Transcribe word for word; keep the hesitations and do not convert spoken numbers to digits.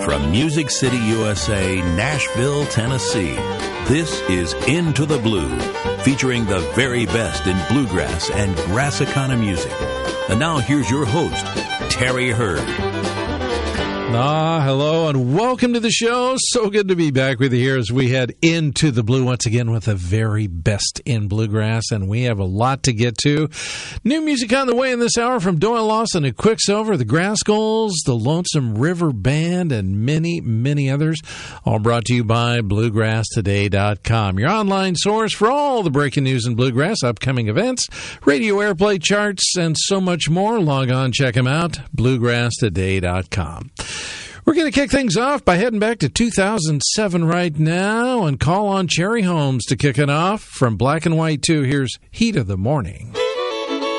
From Music City, U S A, Nashville, Tennessee, this is Into the Blue, featuring the very best in bluegrass and Grassicana music. And now here's your host, Terry Hurd. Ah, hello and welcome to the show. So good to be back with you here as we head into the blue once again with the very best in bluegrass, and we have a lot to get to. New music on the way in this hour from Doyle Lawson and Quicksilver, the Grascals, the Lonesome River Band, and many, many others. All brought to you by bluegrass today dot com, your online source for all the breaking news in bluegrass, upcoming events, radio airplay charts, and so much more. Log on, check them out, bluegrass today dot com. We're going to kick things off by heading back to two thousand seven right now and call on Cherry Holmes to kick it off. From Black and White two, here's Heat of the Morning.